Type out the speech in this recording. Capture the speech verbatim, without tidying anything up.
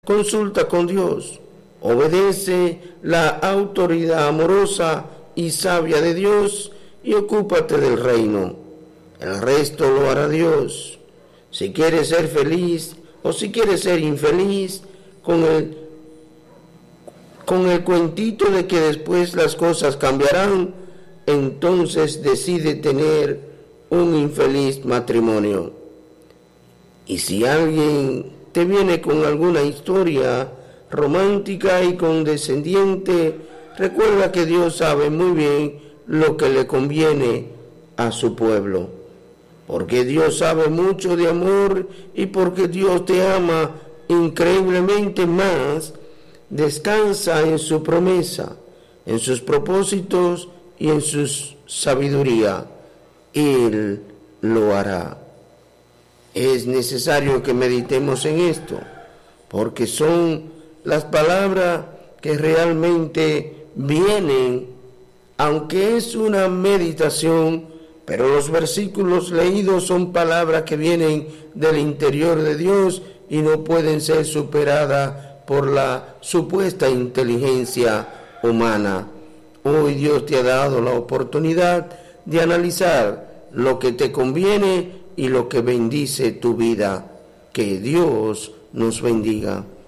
consulta con Dios, obedece la autoridad amorosa y sabia de Dios y ocúpate del reino. El resto lo hará Dios. Si quieres ser feliz o si quieres ser infeliz, con el, con el cuentito de que después las cosas cambiarán, entonces decide tener un infeliz matrimonio. Y si alguien te viene con alguna historia romántica y condescendiente, recuerda que Dios sabe muy bien lo que le conviene a su pueblo. Porque Dios sabe mucho de amor y porque Dios te ama increíblemente más, descansa en su promesa, en sus propósitos y en su sabiduría. Él lo hará. Es necesario que meditemos en esto, porque son las palabras que realmente vienen, aunque es una meditación, pero los versículos leídos son palabras que vienen del interior de Dios y no pueden ser superadas por la supuesta inteligencia humana. Hoy Dios te ha dado la oportunidad de analizar lo que te conviene y lo que bendice tu vida. Que Dios nos bendiga.